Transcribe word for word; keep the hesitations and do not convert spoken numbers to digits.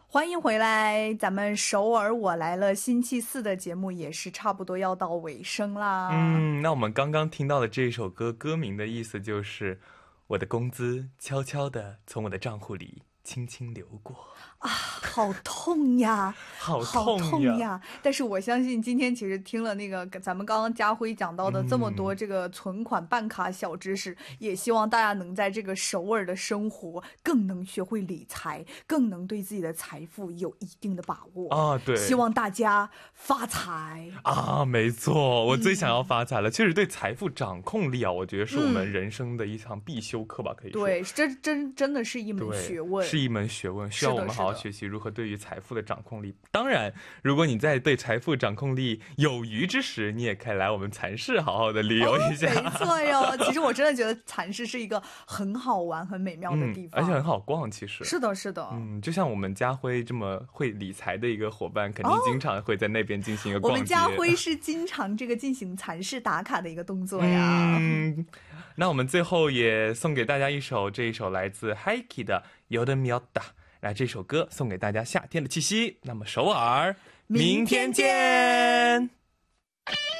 欢迎回来，咱们首尔我来了星期四的节目也是差不多要到尾声啦。 嗯，那我们刚刚听到的这首歌，歌名的意思就是我的工资悄悄地从我的账户里轻轻流过啊，好痛呀， 好痛 呀, 痛呀但是我相信今天其实听了那个咱们刚刚家辉讲到的这么多这个存款办卡小知识、嗯、也希望大家能在这个首尔的生活更能学会理财，更能对自己的财富有一定的把握啊。对， 希望大家发财啊，没错，我最想要发财了、嗯、其实对财富掌控力啊，我觉得是我们人生的一堂必修课吧、嗯、可以说对，这真真的是一门学问， 是一门学问，需要我们好好学习如何对于财富的掌控力。当然如果你在对财富掌控力有余之时，你也可以来我们蚕室好好的旅游一下、 哦、没错哟。其实我真的觉得蚕室是一个很好玩很美妙的地方、 嗯、而且很好逛。其实是的是的， 嗯，就像我们家辉这么会理财的一个伙伴，肯定经常会在那边进行一个逛街、哦、 我们家辉是经常这个进行蚕室打卡的一个动作呀。 嗯，那我们最后也送给大家一首，这一首来自 Heiki 的여름이었다，来，这首歌送给大家夏天的气息。那么首尔，明天见。